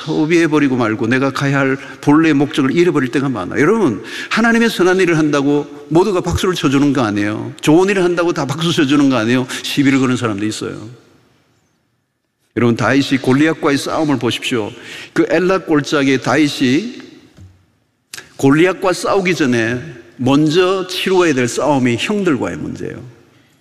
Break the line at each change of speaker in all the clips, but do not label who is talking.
소비해버리고 말고 내가 가야 할 본래의 목적을 잃어버릴 때가 많아요. 여러분, 하나님의 선한 일을 한다고 모두가 박수를 쳐주는 거 아니에요. 좋은 일을 한다고 다 박수 쳐주는 거 아니에요. 시비를 거는 사람도 있어요. 여러분, 다윗이 골리앗과의 싸움을 보십시오. 그 엘라 골짜기에 다윗이 골리앗과 싸우기 전에 먼저 치루어야 될 싸움이 형들과의 문제예요.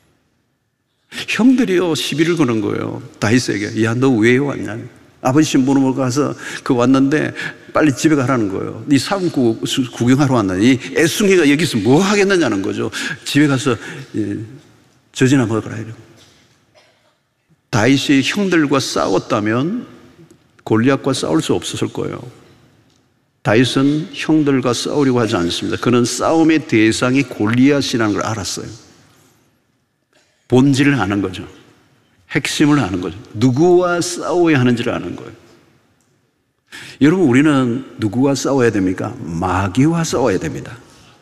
형들이요, 시비를 거는 거예요. 다윗에게. 야, 너 왜 왔냐? 아버지 심부름을 가서 왔는데 빨리 집에 가라는 거예요. 네 싸움 구경하러 왔나? 이 애숭이가 여기서 뭐 하겠느냐는 거죠. 집에 가서 젖이나 먹어라. 이러고. 다윗이 형들과 싸웠다면 골리앗과 싸울 수 없었을 거예요. 다윗은 형들과 싸우려고 하지 않습니다. 그는 싸움의 대상이 골리앗이라는 걸 알았어요. 본질을 아는 거죠. 핵심을 아는 거죠. 누구와 싸워야 하는지를 아는 거예요. 여러분, 우리는 누구와 싸워야 됩니까? 마귀와 싸워야 됩니다.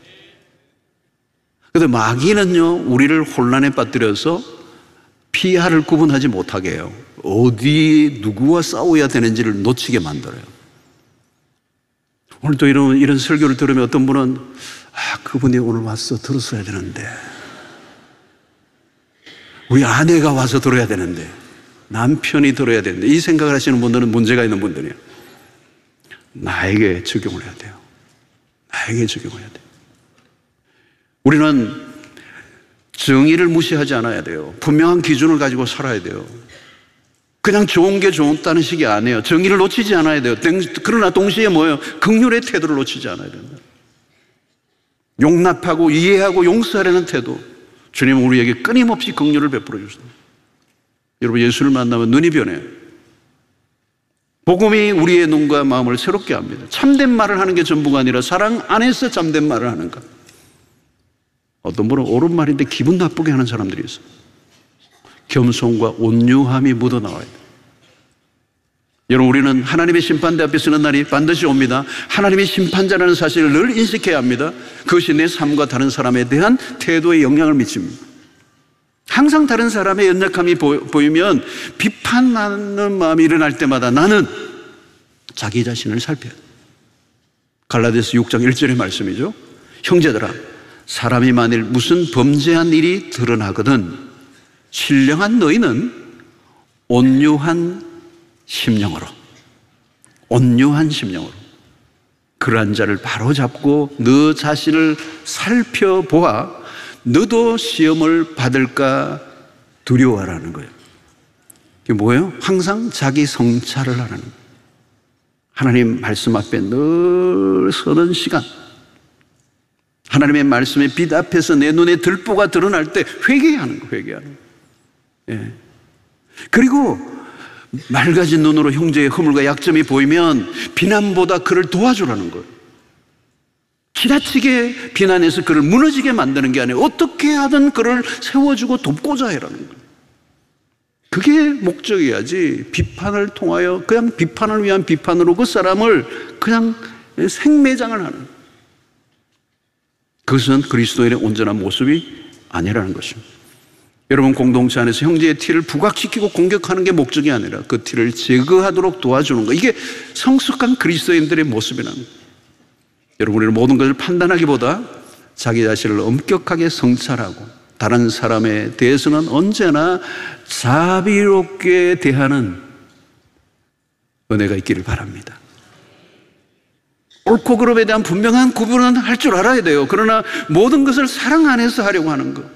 그런데 마귀는요, 우리를 혼란에 빠뜨려서 피하를 구분하지 못하게 해요. 어디 누구와 싸워야 되는지를 놓치게 만들어요. 오늘 또 이런 설교를 들으면 어떤 분은 그분이 오늘 와서 들었어야 되는데, 우리 아내가 와서 들어야 되는데, 남편이 들어야 되는데, 이 생각을 하시는 분들은 문제가 있는 분들이에요. 나에게 적용을 해야 돼요. 나에게 적용을 해야 돼요. 우리는 정의를 무시하지 않아야 돼요. 분명한 기준을 가지고 살아야 돼요. 그냥 좋은 게 좋다는 식이 아니에요. 정의를 놓치지 않아야 돼요. 그러나 동시에 뭐예요? 긍휼의 태도를 놓치지 않아야 된다. 용납하고 이해하고 용서하려는 태도. 주님은 우리에게 끊임없이 긍휼을 베풀어 주십니다. 여러분, 예수를 만나면 눈이 변해요. 복음이 우리의 눈과 마음을 새롭게 합니다. 참된 말을 하는 게 전부가 아니라 사랑 안에서 참된 말을 하는 것. 어떤 분은 옳은 말인데 기분 나쁘게 하는 사람들이 있어요. 겸손과 온유함이 묻어나와야 돼요. 여러분, 우리는 하나님의 심판대 앞에 서는 날이 반드시 옵니다. 하나님의 심판자라는 사실을 늘 인식해야 합니다. 그것이 내 삶과 다른 사람에 대한 태도에 영향을 미칩니다. 항상 다른 사람의 연약함이 보이면 비판하는 마음이 일어날 때마다 나는 자기 자신을 살펴야 돼요. 갈라디아서 6장 1절의 말씀이죠. 형제들아, 사람이 만일 무슨 범죄한 일이 드러나거든 신령한 너희는 온유한 심령으로 그러한 자를 바로잡고 너 자신을 살펴보아 너도 시험을 받을까 두려워하라는 거예요. 이게 뭐예요? 항상 자기 성찰을 하라는 거예요. 하나님 말씀 앞에 늘 서는 시간, 하나님의 말씀의 빛 앞에서 내 눈에 들보가 드러날 때 회개하는 거예요. 회개하는 거예요. 예. 그리고 맑아진 눈으로 형제의 허물과 약점이 보이면 비난보다 그를 도와주라는 거예요. 지나치게 비난해서 그를 무너지게 만드는 게 아니에요. 어떻게 하든 그를 세워주고 돕고자 해라는 거예요. 그게 목적이야지 비판을 통하여 그냥 비판을 위한 비판으로 그 사람을 그냥 생매장을 하는 거예요. 그것은 그리스도인의 온전한 모습이 아니라는 것입니다. 여러분, 공동체 안에서 형제의 티를 부각시키고 공격하는 게 목적이 아니라 그 티를 제거하도록 도와주는 거, 이게 성숙한 그리스도인들의 모습이라는 거예요. 여러분, 우리는 모든 것을 판단하기보다 자기 자신을 엄격하게 성찰하고 다른 사람에 대해서는 언제나 자비롭게 대하는 은혜가 있기를 바랍니다. 옳고 그름에 대한 분명한 구분은 할 줄 알아야 돼요. 그러나 모든 것을 사랑 안에서 하려고 하는 것,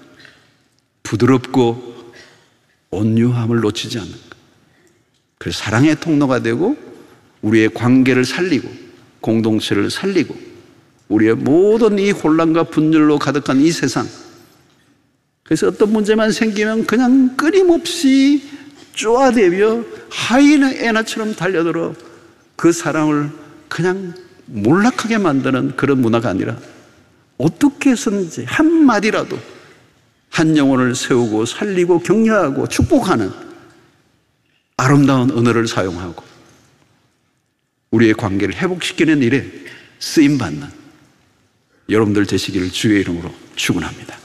부드럽고 온유함을 놓치지 않는 것, 그래서 사랑의 통로가 되고 우리의 관계를 살리고 공동체를 살리고 우리의 모든 이 혼란과 분열로 가득한 이 세상, 그래서 어떤 문제만 생기면 그냥 끊임없이 쪼아대며 하이에나처럼 달려들어 그 사랑을 그냥 몰락하게 만드는 그런 문화가 아니라 어떻게 해서든지 한마디라도 한 영혼을 세우고 살리고 격려하고 축복하는 아름다운 언어를 사용하고 우리의 관계를 회복시키는 일에 쓰임받는 여러분들 되시기를 주의 이름으로 축원합니다.